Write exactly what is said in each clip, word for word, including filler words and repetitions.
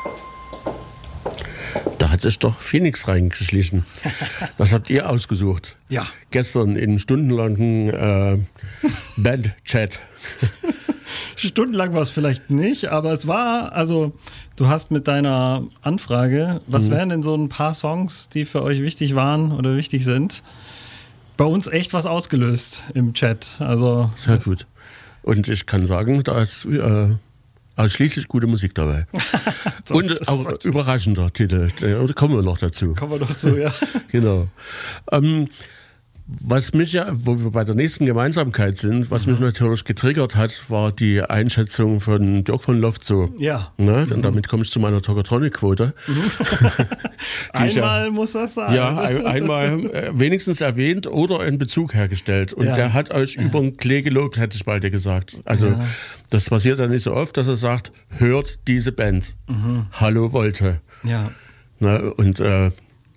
Da hat sich doch Phoenix reingeschlichen. Was habt ihr ausgesucht? Ja. Gestern in stundenlangen äh, Band-Chat. Stundenlang war es vielleicht nicht, aber es war, also du hast mit deiner Anfrage, was mhm. wären denn so ein paar Songs, die für euch wichtig waren oder wichtig sind, bei uns echt was ausgelöst im Chat. Also sehr gut. Und ich kann sagen, da ist äh, ausschließlich gute Musik dabei. Doch, und auch überraschender Titel. Da kommen wir noch dazu. Kommen wir noch dazu, ja. Genau. Ähm, Was mich ja, wo wir bei der nächsten Gemeinsamkeit sind, was mhm. mich natürlich getriggert hat, war die Einschätzung von Dirk von Loftzoo. Ja. Ne? Und damit komme ich zu meiner Tokotronic-Quote. Mhm. Einmal ja, muss das sein. Ja, ein, einmal äh, wenigstens erwähnt oder einen Bezug hergestellt. Und ja. der hat euch ja. über den Klee gelobt, hätte ich beide gesagt. Also ja. das passiert ja nicht so oft, dass er sagt, hört diese Band. Mhm. Hallo Wolte. Ja. Ne? Und äh,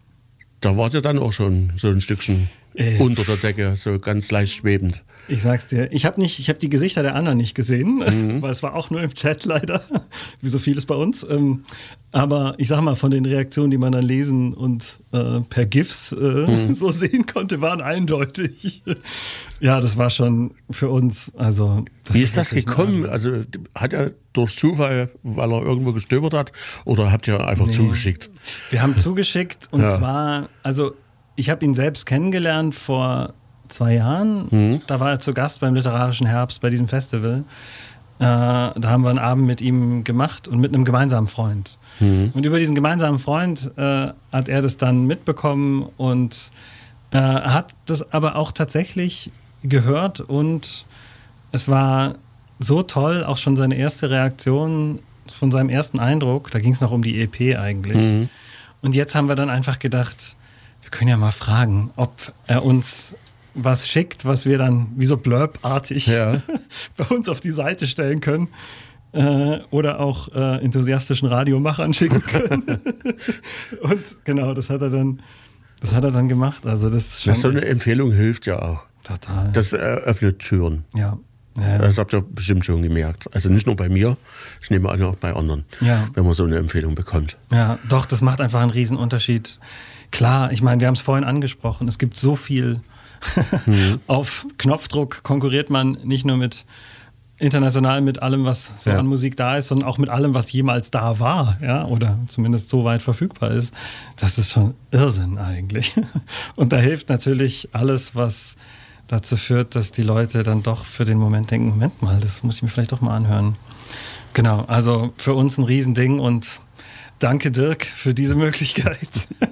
da wart ihr dann auch schon so ein Stückchen Äh, unter der Decke, so ganz leicht schwebend. Ich sag's dir, ich habe nicht, ich habe die Gesichter der anderen nicht gesehen, mhm. weil es war auch nur im Chat leider, wie so vieles bei uns. Ähm, aber ich sag mal, von den Reaktionen, die man dann lesen und äh, per GIFs äh, mhm. so sehen konnte, waren eindeutig. Ja, das war schon für uns. Also das wie ist das gekommen? Also hat er durch Zufall, weil er irgendwo gestöbert hat, oder habt ihr einfach nee. zugeschickt? Wir haben zugeschickt und ja. zwar, also ich habe ihn selbst kennengelernt vor zwei Jahren. Mhm. Da war er zu Gast beim Literarischen Herbst bei diesem Festival. Äh, da haben wir einen Abend mit ihm gemacht und mit einem gemeinsamen Freund. Mhm. Und über diesen gemeinsamen Freund äh, hat er das dann mitbekommen und äh, hat das aber auch tatsächlich gehört. Und es war so toll, auch schon seine erste Reaktion von seinem ersten Eindruck. Da ging es noch um die E P eigentlich. Mhm. Und jetzt haben wir dann einfach gedacht, wir können ja mal fragen, ob er uns was schickt, was wir dann wie so Blurb-artig ja. bei uns auf die Seite stellen können äh, oder auch äh, enthusiastischen Radiomachern schicken können. Und genau, das hat er dann, das hat er dann gemacht. Also das ist schon so eine Empfehlung hilft ja auch. Total. Das eröffnet Türen. Ja. Ja. Das habt ihr bestimmt schon gemerkt. Also nicht nur bei mir, ich nehme an, auch bei anderen, ja. wenn man so eine Empfehlung bekommt. Ja, doch, das macht einfach einen riesen Unterschied. Klar, ich meine, wir haben es vorhin angesprochen, es gibt so viel. mhm. Auf Knopfdruck konkurriert man nicht nur mit international mit allem, was so ja. an Musik da ist, sondern auch mit allem, was jemals da war, ja, oder zumindest so weit verfügbar ist. Das ist schon Irrsinn eigentlich. Und da hilft natürlich alles, was dazu führt, dass die Leute dann doch für den Moment denken, Moment mal, das muss ich mir vielleicht doch mal anhören. Genau, also für uns ein Riesending und danke Dirk für diese Möglichkeit.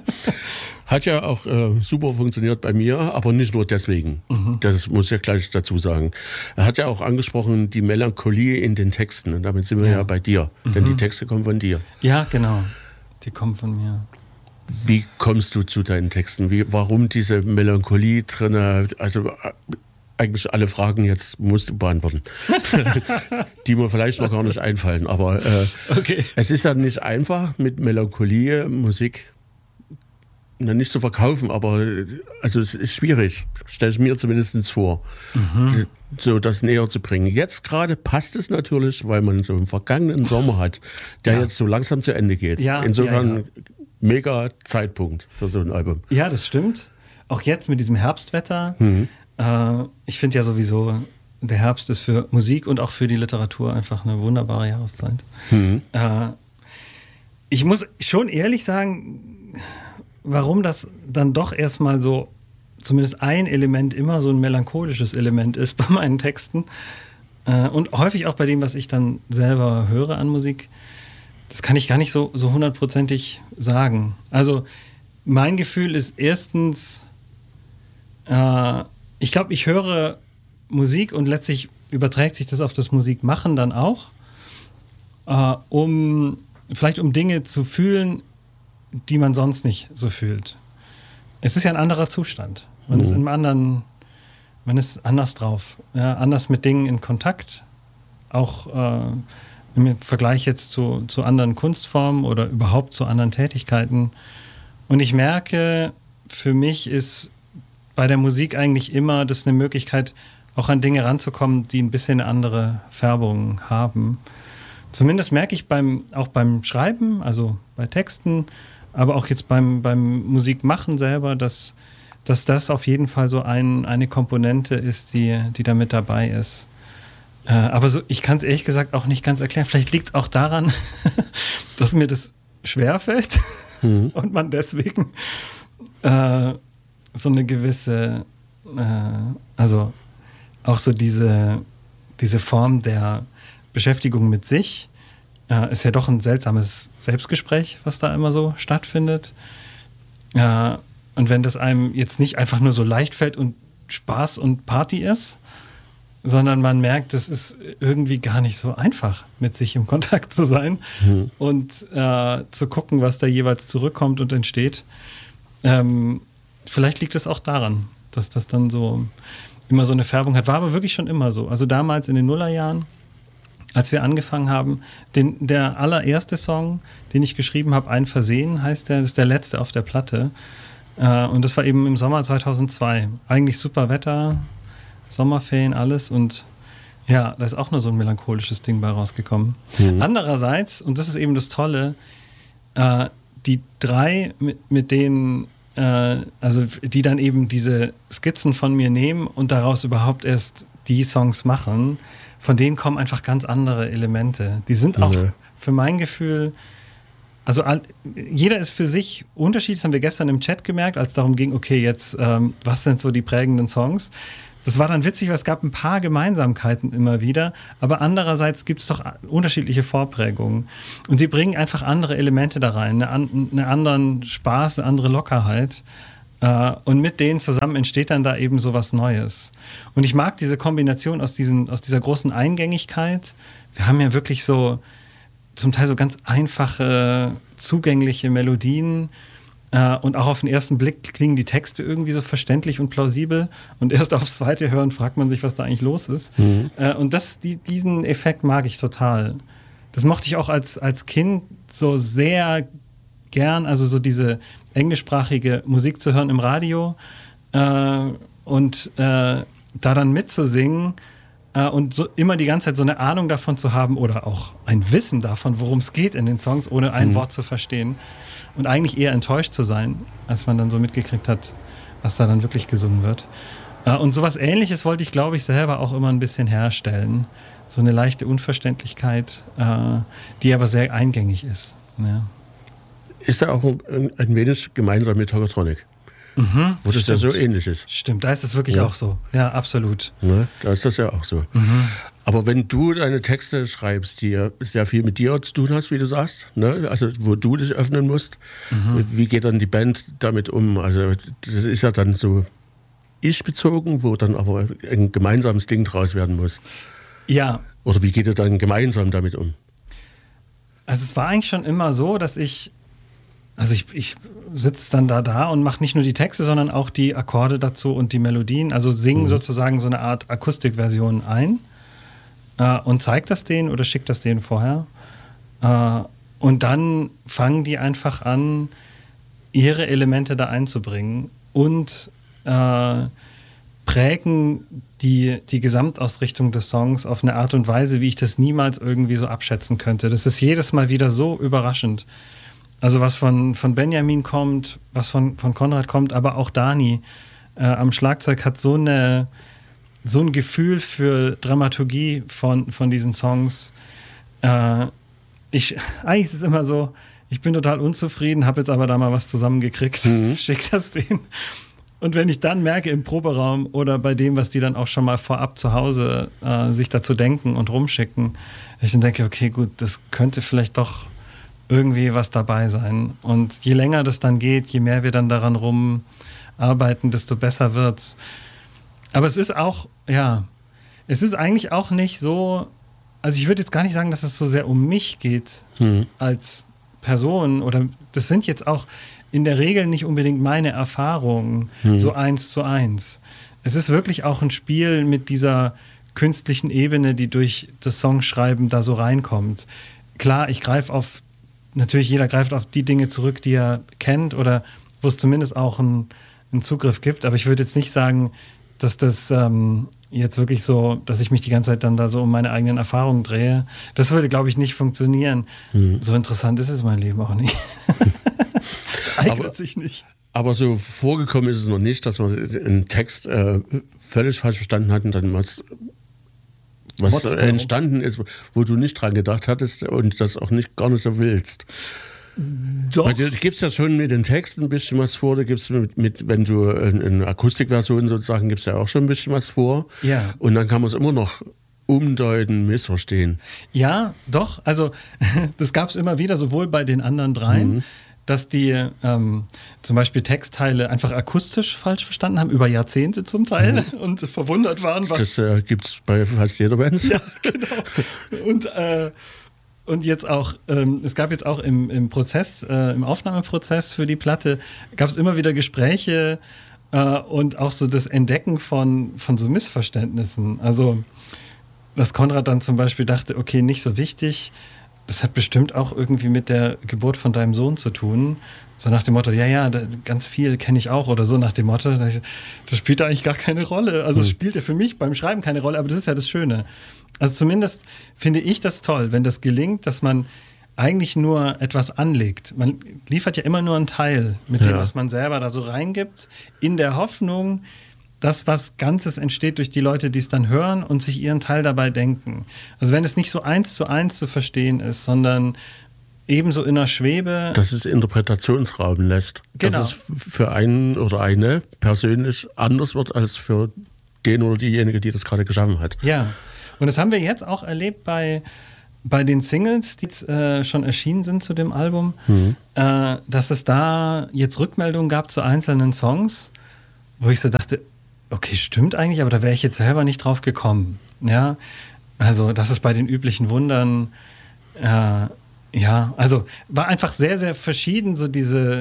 Hat ja auch äh, super funktioniert bei mir, aber nicht nur deswegen. Mhm. Das muss ich ja gleich dazu sagen. Er hat ja auch angesprochen, die Melancholie in den Texten. Und damit sind wir ja, ja bei dir. Mhm. Denn die Texte kommen von dir. Ja, genau. Die kommen von mir. Wie kommst du zu deinen Texten? Wie, warum diese Melancholie drin? Also eigentlich alle Fragen jetzt musst du beantworten, die mir vielleicht noch gar nicht einfallen. Aber äh, okay. es ist ja nicht einfach, mit Melancholie Musik na, nicht zu verkaufen, aber also es ist schwierig, stelle ich mir zumindest vor, mhm. so das näher zu bringen. Jetzt gerade passt es natürlich, weil man so einen vergangenen Sommer hat, der ja. jetzt so langsam zu Ende geht. Ja, Insofern ja, ja. mega Zeitpunkt für so ein Album. Ja, das stimmt. Auch jetzt mit diesem Herbstwetter. Mhm. Äh, ich finde ja sowieso, der Herbst ist für Musik und auch für die Literatur einfach eine wunderbare Jahreszeit. Mhm. Äh, ich muss schon ehrlich sagen, warum das dann doch erstmal so, zumindest ein Element immer so ein melancholisches Element ist bei meinen Texten äh, und häufig auch bei dem, was ich dann selber höre an Musik, das kann ich gar nicht so, so hundertprozentig sagen. Also mein Gefühl ist erstens, äh, ich glaube, ich höre Musik und letztlich überträgt sich das auf das Musikmachen dann auch, äh, um vielleicht um Dinge zu fühlen, die man sonst nicht so fühlt. Es ist ja ein anderer Zustand. Man mhm. ist in einem anderen, man ist anders drauf, ja, anders mit Dingen in Kontakt, auch äh, im Vergleich jetzt zu, zu anderen Kunstformen oder überhaupt zu anderen Tätigkeiten. Und ich merke, für mich ist bei der Musik eigentlich immer das eine Möglichkeit, auch an Dinge ranzukommen, die ein bisschen eine andere Färbung haben. zumindest merke ich beim, auch beim Schreiben, also bei Texten, aber auch jetzt beim, beim Musikmachen selber, dass, dass das auf jeden Fall so ein, eine Komponente ist, die, die da mit dabei ist. Äh, aber so, ich kann es ehrlich gesagt auch nicht ganz erklären. Vielleicht liegt es auch daran, dass mir das schwerfällt mhm. und man deswegen äh, so eine gewisse, äh, also auch so diese, diese Form der Beschäftigung mit sich, äh, ist ja doch ein seltsames Selbstgespräch, was da immer so stattfindet. Äh, und wenn das einem jetzt nicht einfach nur so leicht fällt und Spaß und Party ist, sondern man merkt, es ist irgendwie gar nicht so einfach, mit sich im Kontakt zu sein mhm. und äh, zu gucken, was da jeweils zurückkommt und entsteht. Ähm, vielleicht liegt es auch daran, dass das dann so immer so eine Färbung hat. War aber wirklich schon immer so. Also damals in den Nullerjahren, als wir angefangen haben, den, der allererste Song, den ich geschrieben habe, Ein Versehen heißt der, das ist der letzte auf der Platte. Äh, und das war eben im Sommer zweitausendzwei. Eigentlich super Wetter, Sommerferien, alles, und ja, da ist auch nur so ein melancholisches Ding bei rausgekommen. Mhm. Andererseits, und das ist eben das Tolle, äh, die drei, mit, mit denen, äh, also die dann eben diese Skizzen von mir nehmen und daraus überhaupt erst die Songs machen, von denen kommen einfach ganz andere Elemente. Die sind auch mhm. für mein Gefühl, also all, jeder ist für sich unterschiedlich, das haben wir gestern im Chat gemerkt, als es darum ging, okay, jetzt, ähm, was sind so die prägenden Songs? Das war dann witzig, weil es gab ein paar Gemeinsamkeiten immer wieder, aber andererseits gibt es doch unterschiedliche Vorprägungen. Und die bringen einfach andere Elemente da rein, eine, einen anderen Spaß, eine andere Lockerheit. Äh, und mit denen zusammen entsteht dann da eben so was Neues. Und ich mag diese Kombination aus, diesen, aus dieser großen Eingängigkeit. Wir haben ja wirklich so zum Teil so ganz einfache, zugängliche Melodien. Uh, und auch auf den ersten Blick klingen die Texte irgendwie so verständlich und plausibel. Und erst aufs zweite Hören fragt man sich, was da eigentlich los ist. Mhm. Uh, und das, die, diesen Effekt mag ich total. Das mochte ich auch als, als Kind so sehr gern, also so diese englischsprachige Musik zu hören im Radio uh, und uh, da dann mitzusingen uh, und so immer die ganze Zeit so eine Ahnung davon zu haben oder auch ein Wissen davon, worum es geht in den Songs, ohne ein mhm. Wort zu verstehen. Und eigentlich eher enttäuscht zu sein, als man dann so mitgekriegt hat, was da dann wirklich gesungen wird. Und sowas Ähnliches wollte ich, glaube ich, selber auch immer ein bisschen herstellen. So eine leichte Unverständlichkeit, die aber sehr eingängig ist. Ja. Ist da auch ein, ein wenig gemeinsam mit Tokotronic? Mhm, wo das stimmt. Ja so ähnlich ist. Stimmt, da ist es wirklich ja. auch so. Ja, absolut. Ne, da ist das ja auch so. Mhm. Aber wenn du deine Texte schreibst, die ja sehr viel mit dir zu tun hast, wie du sagst, ne? Also wo du dich öffnen musst, mhm. wie geht dann die Band damit um? Also das ist ja dann so ich-bezogen, wo dann aber ein gemeinsames Ding draus werden muss. Ja. Oder wie geht ihr dann gemeinsam damit um? Also es war eigentlich schon immer so, dass ich Also ich, ich sitze dann da da und mache nicht nur die Texte, sondern auch die Akkorde dazu und die Melodien. Also singe mhm. sozusagen so eine Art Akustikversion ein äh, und zeige das denen oder schicke das denen vorher. Äh, und dann fangen die einfach an, ihre Elemente da einzubringen und äh, prägen die, die Gesamtausrichtung des Songs auf eine Art und Weise, wie ich das niemals irgendwie so abschätzen könnte. Das ist jedes Mal wieder so überraschend. Also was von, von Benjamin kommt, was von, von Konrad kommt, aber auch Dani äh, am Schlagzeug hat so, eine, so ein Gefühl für Dramaturgie von, von diesen Songs. Äh, ich, eigentlich ist es immer so, ich bin total unzufrieden, habe jetzt aber da mal was zusammengekriegt, mhm. schick das denen. Und wenn ich dann merke im Proberaum oder bei dem, was die dann auch schon mal vorab zu Hause äh, sich dazu denken und rumschicken, ich dann denke, okay, gut, das könnte vielleicht doch irgendwie was dabei sein. Und je länger das dann geht, je mehr wir dann daran rumarbeiten, desto besser wird's. Aber es ist auch, ja, es ist eigentlich auch nicht so, also ich würde jetzt gar nicht sagen, dass es so sehr um mich geht hm. als Person, oder das sind jetzt auch in der Regel nicht unbedingt meine Erfahrungen, hm. so eins zu eins. Es ist wirklich auch ein Spiel mit dieser künstlichen Ebene, die durch das Songschreiben da so reinkommt. Klar, ich greife auf Natürlich, jeder greift auf die Dinge zurück, die er kennt oder wo es zumindest auch einen, einen Zugriff gibt. Aber ich würde jetzt nicht sagen, dass das ähm, jetzt wirklich so, dass ich mich die ganze Zeit dann da so um meine eigenen Erfahrungen drehe. Das würde, glaube ich, nicht funktionieren. Mhm. So interessant ist es mein Leben auch nicht. Eignet aber, sich nicht. Aber so vorgekommen ist es noch nicht, dass man einen Text äh, völlig falsch verstanden hat und dann was, was entstanden ist, wo du nicht dran gedacht hattest und das auch nicht gar nicht so willst. Doch. Weil du gibst ja schon mit den Texten ein bisschen was vor, da gibst mit, mit, wenn du eine Akustikversion sozusagen gibst ja auch schon ein bisschen was vor. Ja. Und dann kann man es immer noch umdeuten, missverstehen. Ja, doch. Also das gab es immer wieder, sowohl bei den anderen dreien, mhm. dass die ähm, zum Beispiel Textteile einfach akustisch falsch verstanden haben, über Jahrzehnte zum Teil mhm. und verwundert waren. Was das äh, gibt es bei fast jeder Band. Ja, genau. Und äh, Und jetzt auch, ähm, es gab jetzt auch im, im Prozess, äh, im Aufnahmeprozess für die Platte, gab es immer wieder Gespräche äh, und auch so das Entdecken von, von so Missverständnissen. Also, dass Konrad dann zum Beispiel dachte, okay, nicht so wichtig, das hat bestimmt auch irgendwie mit der Geburt von deinem Sohn zu tun. So nach dem Motto, ja, ja, da, ganz viel kenne ich auch oder so nach dem Motto, das, das spielt eigentlich gar keine Rolle. Also, es mhm. spielte für mich beim Schreiben keine Rolle, aber das ist ja das Schöne. Also zumindest finde ich das toll, wenn das gelingt, dass man eigentlich nur etwas anlegt. Man liefert ja immer nur einen Teil mit dem, ja. was man selber da so reingibt, in der Hoffnung, dass was Ganzes entsteht durch die Leute, die es dann hören und sich ihren Teil dabei denken. Also wenn es nicht so eins zu eins zu verstehen ist, sondern ebenso in der Schwebe. Dass es Interpretationsraum lässt. Genau. Dass es für einen oder eine persönlich anders wird als für den oder diejenige, die das gerade geschaffen hat. Ja. Und das haben wir jetzt auch erlebt bei, bei den Singles, die äh, schon erschienen sind zu dem Album, mhm. äh, dass es da jetzt Rückmeldungen gab zu einzelnen Songs, wo ich so dachte, okay, stimmt eigentlich, aber da wäre ich jetzt selber nicht drauf gekommen. Ja, also das ist bei den üblichen Wundern, äh, ja, also war einfach sehr, sehr verschieden, so diese,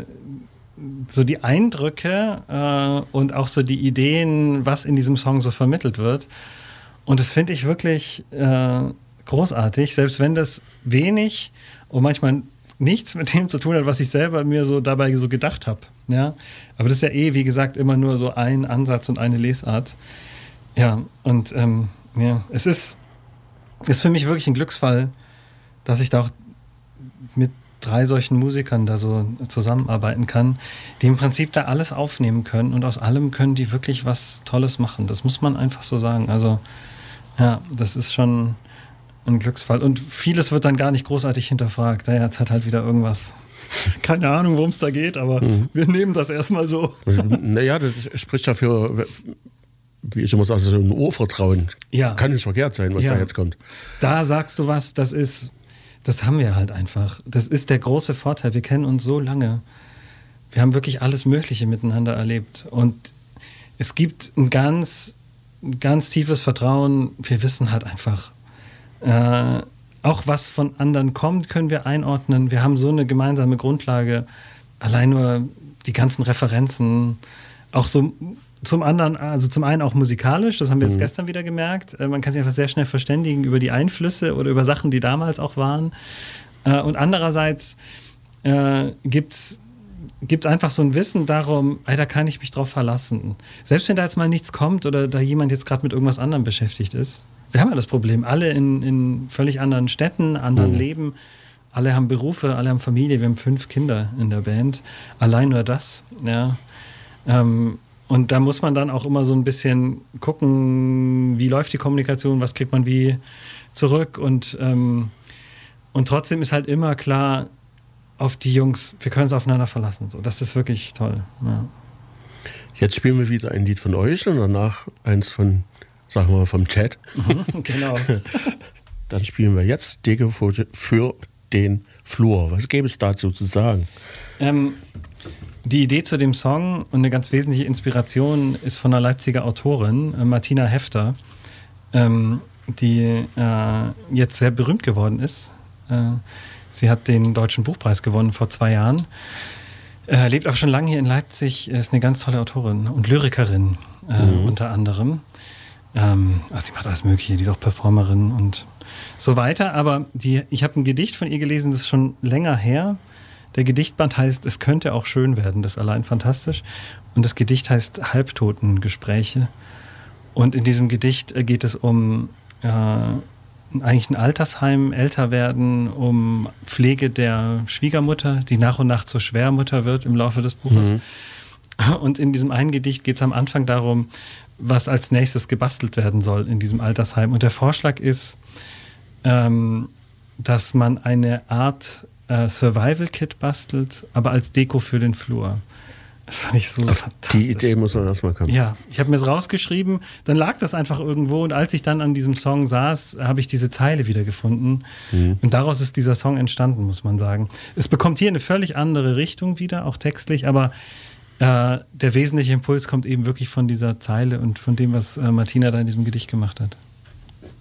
so die Eindrücke äh, und auch so die Ideen, was in diesem Song so vermittelt wird. Und das finde ich wirklich äh, großartig, selbst wenn das wenig und manchmal nichts mit dem zu tun hat, was ich selber mir so dabei so gedacht habe. Ja? Aber das ist ja eh, wie gesagt, immer nur so ein Ansatz und eine Lesart. Ja, und ähm, ja, es ist, ist für mich wirklich ein Glücksfall, dass ich da auch mit drei solchen Musikern da so zusammenarbeiten kann, die im Prinzip da alles aufnehmen können und aus allem können die wirklich was Tolles machen. Das muss man einfach so sagen. Also ja, das ist schon ein Glücksfall. Und vieles wird dann gar nicht großartig hinterfragt. Naja, jetzt hat halt wieder irgendwas. Keine Ahnung, worum es da geht, aber mhm. wir nehmen das erstmal so. Naja, das spricht dafür, wie ich immer sage, so ein Urvertrauen. Ja. Kann nicht verkehrt sein, was ja. da jetzt kommt. Da sagst du was, das ist, das haben wir halt einfach. Das ist der große Vorteil. Wir kennen uns so lange. Wir haben wirklich alles Mögliche miteinander erlebt. Und es gibt ein ganz ganz tiefes Vertrauen, wir wissen halt einfach, äh, auch was von anderen kommt, können wir einordnen. Wir haben so eine gemeinsame Grundlage, allein nur die ganzen Referenzen, auch so zum anderen, also zum einen auch musikalisch, das haben wir jetzt mhm. gestern wieder gemerkt, äh, man kann sich einfach sehr schnell verständigen über die Einflüsse oder über Sachen, die damals auch waren. Äh, und andererseits äh, gibt es gibt es einfach so ein Wissen darum, ey, da kann ich mich drauf verlassen. Selbst wenn da jetzt mal nichts kommt oder da jemand jetzt gerade mit irgendwas anderem beschäftigt ist. Wir haben ja das Problem, alle in, in völlig anderen Städten, anderen mhm. Leben, alle haben Berufe, alle haben Familie, wir haben fünf Kinder in der Band. Allein nur das, ja. Ähm, und da muss man dann auch immer so ein bisschen gucken, wie läuft die Kommunikation, was kriegt man wie zurück und, ähm, und trotzdem ist halt immer klar, auf die Jungs, wir können uns aufeinander verlassen. So, das ist wirklich toll. Ja. Jetzt spielen wir wieder ein Lied von euch und danach eins von, sagen wir mal, vom Chat. Mhm, genau. Dann spielen wir jetzt Deko für den Flur. Was gäbe es dazu zu sagen? Ähm, die Idee zu dem Song und eine ganz wesentliche Inspiration ist von einer Leipziger Autorin, äh, Martina Hefter, ähm, die äh, jetzt sehr berühmt geworden ist. Äh, Sie hat den Deutschen Buchpreis gewonnen vor zwei Jahren. Äh, lebt auch schon lange hier in Leipzig. Ist eine ganz tolle Autorin und Lyrikerin äh, mhm. unter anderem. Ähm, also die macht alles Mögliche. Die ist auch Performerin und so weiter. Aber die, ich habe ein Gedicht von ihr gelesen, das ist schon länger her. Der Gedichtband heißt Es könnte auch schön werden. Das ist allein fantastisch. Und das Gedicht heißt Halbtotengespräche. Und in diesem Gedicht geht es um äh, eigentlich ein Altersheim, älter werden, um Pflege der Schwiegermutter, die nach und nach zur Schwiegermutter wird im Laufe des Buches. Mhm. Und in diesem einen Gedicht geht es am Anfang darum, was als nächstes gebastelt werden soll in diesem Altersheim. Und der Vorschlag ist, ähm, dass man eine Art äh, Survival-Kit bastelt, aber als Deko für den Flur. Das fand ich so Auf fantastisch. Die Idee muss man erstmal kommen. Ja, ich habe mir es rausgeschrieben, dann lag das einfach irgendwo und als ich dann an diesem Song saß, habe ich diese Zeile wiedergefunden. Mhm. Und daraus ist dieser Song entstanden, muss man sagen. Es bekommt hier eine völlig andere Richtung wieder, auch textlich, aber äh, der wesentliche Impuls kommt eben wirklich von dieser Zeile und von dem, was äh, Martina da in diesem Gedicht gemacht hat.